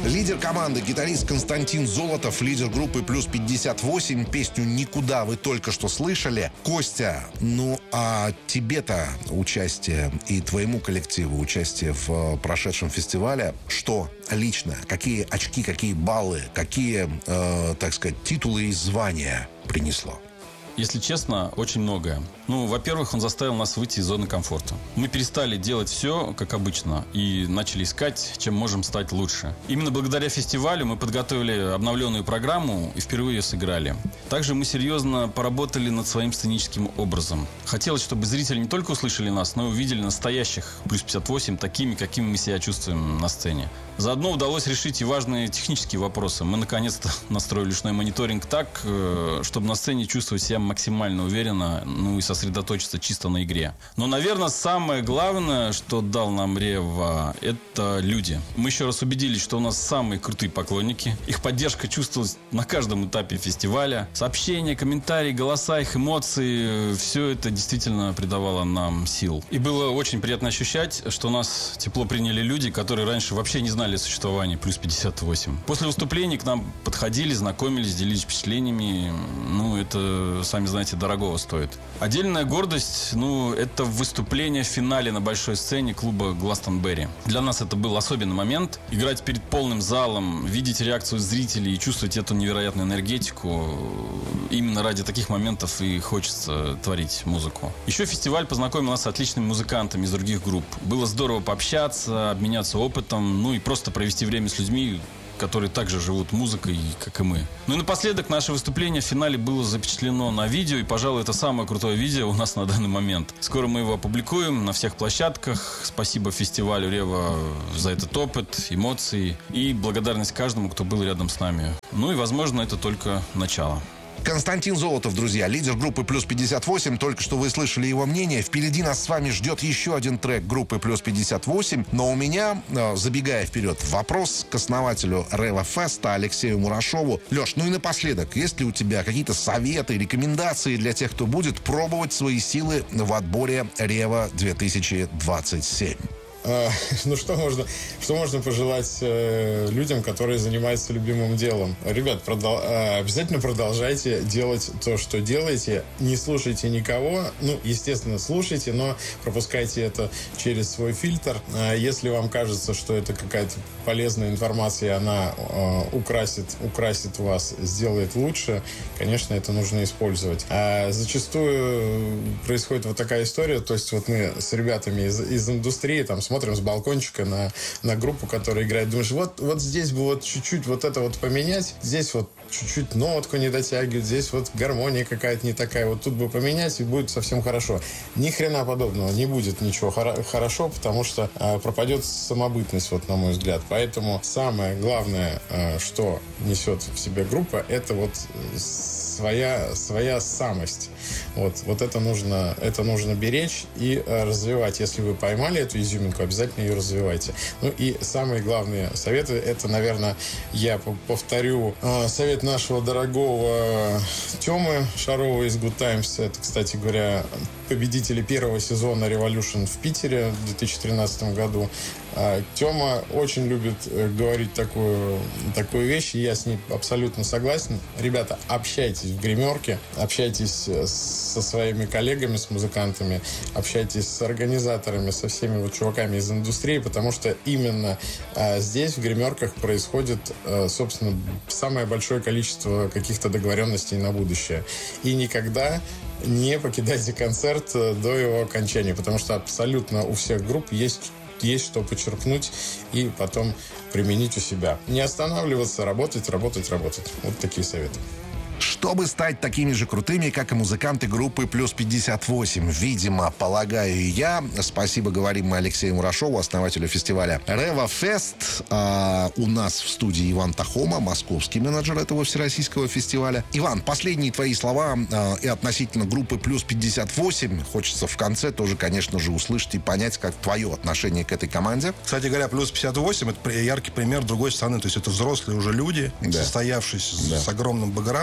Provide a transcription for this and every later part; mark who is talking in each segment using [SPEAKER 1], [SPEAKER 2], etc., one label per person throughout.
[SPEAKER 1] Лидер команды, гитарист Константин Золотов, лидер группы «Плюс 58». Песню «Никуда» вы только что слышали. Костя, ну а тебе-то участие и твоему коллективу участие в прошедшем фестивале, что лично? Какие очки, какие баллы, какие, так сказать, титулы и звания принесло?
[SPEAKER 2] Если честно, очень многое. Ну, во-первых, он заставил нас выйти из зоны комфорта. Мы перестали делать все, как обычно, и начали искать, чем можем стать лучше. Именно благодаря фестивалю мы подготовили обновленную программу и впервые ее сыграли. Также мы серьезно поработали над своим сценическим образом. Хотелось, чтобы зрители не только услышали нас, но и увидели настоящих «Плюс 58» такими, какими мы себя чувствуем на сцене. Заодно удалось решить и важные технические вопросы. Мы наконец-то настроили ушной мониторинг так, чтобы на сцене чувствовать себя максимально уверенно, ну и сосредоточиться чисто на игре. Но, наверное, самое главное, что дал нам Рева, это люди. Мы еще раз убедились, что у нас самые крутые поклонники. Их поддержка чувствовалась на каждом этапе фестиваля. Сообщения, комментарии, голоса, их эмоции, все это действительно придавало нам сил. И было очень приятно ощущать, что нас тепло приняли люди, которые раньше вообще не знали о существовании «Плюс 58». После выступлений к нам подходили, знакомились, делились впечатлениями. Ну, это, сами знаете, дорогого стоит. Отдельная гордость, ну, это выступление в финале на большой сцене клуба Гластонберри. Для нас это был особенный момент. Играть перед полным залом, видеть реакцию зрителей и чувствовать эту невероятную энергетику. Именно ради таких моментов и хочется творить музыку. Еще фестиваль познакомил нас с отличными музыкантами из других групп. Было здорово пообщаться, обменяться опытом, ну и просто провести время с людьми, которые также живут музыкой, как и мы. Ну и напоследок, наше выступление в финале было запечатлено на видео, и, пожалуй, это самое крутое видео у нас на данный момент. Скоро мы его опубликуем на всех площадках. Спасибо фестивалю Рева за этот опыт, эмоции и благодарность каждому, кто был рядом с нами. Ну и, возможно, это только начало.
[SPEAKER 1] Константин Золотов, друзья, лидер группы «Плюс 58». Только что вы слышали его мнение. Впереди нас с вами ждет еще один трек группы «Плюс 58». Но у меня, забегая вперед, вопрос к основателю Рева Феста Алексею Мурашову. Леш, ну и напоследок, есть ли у тебя какие-то советы, рекомендации для тех, кто будет пробовать свои силы в отборе Рева 2027?
[SPEAKER 3] Ну, что можно пожелать людям, которые занимаются любимым делом? Ребят, обязательно продолжайте делать то, что делаете. Не слушайте никого. Ну, естественно, слушайте, но пропускайте это через свой фильтр. Если вам кажется, что это какая-то полезная информация, она украсит вас, сделает лучше, конечно, это нужно использовать. А зачастую происходит вот такая история. То есть вот мы с ребятами из индустрии там смотрим с балкончика на группу, которая играет. Думаешь, вот здесь бы вот чуть-чуть вот это вот поменять, здесь вот чуть-чуть нотку не дотягивает, здесь вот гармония какая-то не такая, вот тут бы поменять, и будет совсем хорошо. Ни хрена подобного, не будет ничего хорошо, потому что пропадет самобытность, вот на мой взгляд. Поэтому самое главное, что несет в себе группа, это вот своя самость. Вот это нужно беречь и развивать. Если вы поймали эту изюминку, обязательно ее развивайте. Ну и самые главные советы, это, наверное, я повторю совет нашего дорогого Тёмы Шарова из Good Times. Это, кстати говоря, победители первого сезона Revolution в Питере в 2013 году. Тёма очень любит говорить такую вещь, и я с ней абсолютно согласен. Ребята, общайтесь в гримерке, общайтесь со своими коллегами, с музыкантами, общайтесь с организаторами, со всеми вот чуваками из индустрии, потому что именно здесь, в гримерках, происходит, собственно, самое большое количество каких-то договоренностей на будущее. И никогда не покидайте концерт до его окончания, потому что абсолютно у всех групп есть что почерпнуть и потом применить у себя. Не останавливаться, работать. Вот такие советы.
[SPEAKER 1] Чтобы стать такими же крутыми, как и музыканты группы «Плюс 58», видимо, полагаю и я. Спасибо говорим мы Алексею Мурашову, основателю фестиваля Рева Фест. У нас в студии Иван Тахома, московский менеджер этого всероссийского фестиваля. Иван, последние твои слова и относительно группы «Плюс 58». Хочется в конце тоже, конечно же, услышать и понять, как твое отношение к этой команде.
[SPEAKER 4] Кстати говоря, «Плюс 58» — это яркий пример другой стороны. То есть это взрослые уже люди, состоявшиеся с огромным бэкграундом.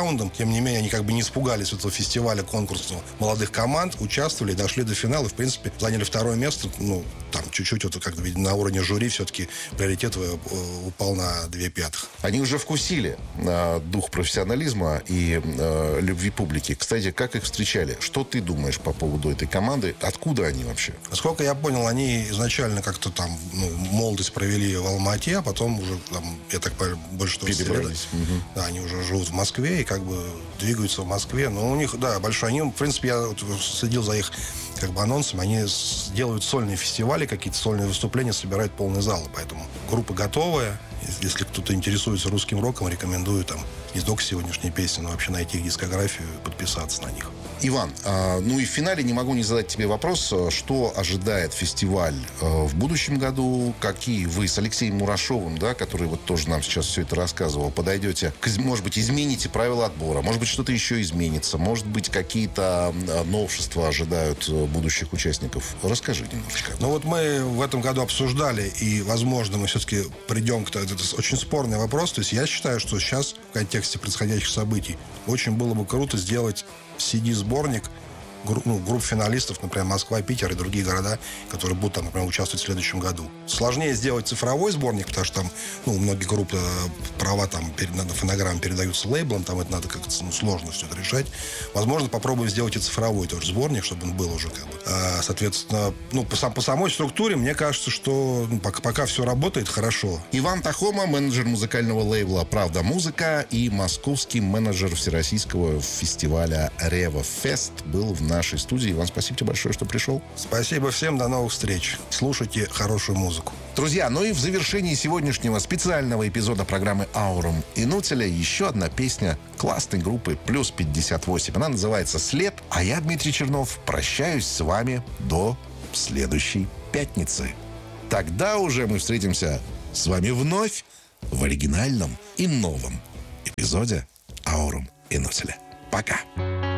[SPEAKER 4] тем не менее, они как бы не испугались этого фестиваля, конкурса молодых команд, участвовали, дошли до финала и, в принципе, заняли 2 место. Ну, там чуть-чуть вот как-то на уровне жюри все-таки приоритет упал на 2/5.
[SPEAKER 1] Они уже вкусили дух профессионализма и любви публики. Кстати, как их встречали? Что ты думаешь по поводу этой команды? Откуда они вообще?
[SPEAKER 4] Насколько я понял, они изначально как-то там молодость провели в Алма-Ате, а потом уже, там, я так понимаю, больше того,
[SPEAKER 1] Перебрались.
[SPEAKER 4] да, они уже живут в Москве и как бы двигаются в Москве. Но у них, да, большой. Они, в принципе, я вот следил за их как бы анонсом. Они делают сольные фестивали, какие-то сольные выступления, собирают полные залы. Поэтому группа готовая. Если кто-то интересуется русским роком, рекомендую там не только сегодняшние песни, но вообще найти их дискографию и подписаться на них.
[SPEAKER 1] Иван, ну и в финале не могу не задать тебе вопрос, что ожидает фестиваль в будущем году, какие вы с Алексеем Мурашовым, да, который вот тоже нам сейчас все это рассказывал, подойдете, может быть, измените правила отбора, может быть, что-то еще изменится, может быть, какие-то новшества ожидают будущих участников. Расскажи немножечко.
[SPEAKER 4] Ну вот мы в этом году обсуждали, и, возможно, мы все-таки придем к... Это очень спорный вопрос. То есть я считаю, что сейчас в контексте происходящих событий очень было бы круто сделать CD-сборник групп финалистов, например, Москва, Питер и другие города, которые будут там, например, участвовать в следующем году. Сложнее сделать цифровой сборник, потому что там, у многих групп права там надо фонограмм передаются лейблом, там это надо как-то сложно все это решать. Возможно, попробуем сделать и цифровой тоже сборник, чтобы он был уже как бы. Соответственно, по самой структуре, мне кажется, что пока все работает хорошо.
[SPEAKER 1] Иван Тахома, менеджер музыкального лейбла «Правда Музыка» и московский менеджер всероссийского фестиваля «Рева Фест» был в нашей студии. Иван, спасибо тебе большое, что пришел.
[SPEAKER 4] Спасибо всем, до новых встреч. Слушайте хорошую музыку.
[SPEAKER 1] Друзья, ну и в завершении сегодняшнего специального эпизода программы «Аурум Инутиля» еще одна песня классной группы «Плюс 58». Она называется «След», а я, Дмитрий Чернов, прощаюсь с вами до следующей пятницы. Тогда уже мы встретимся с вами вновь в оригинальном и новом эпизоде «Аурум Инутиля». Пока!